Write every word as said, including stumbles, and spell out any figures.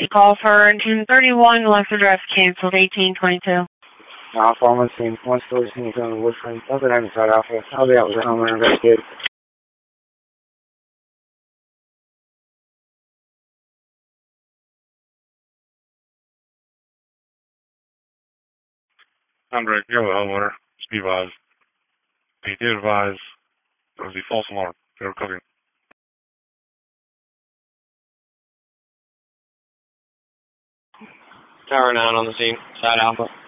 Call for ten thirty-one, left address canceled, eighteen twenty-two. Alpha, I'm on scene. One still scene on the Woodfront. Other than inside Alpha, I'll be out with the homeowner investigated. I'm Greg. You're the homeowner. Just be advised. He did advise there was a false alarm. They were cooking. Tower nine on the scene. Side Alpha.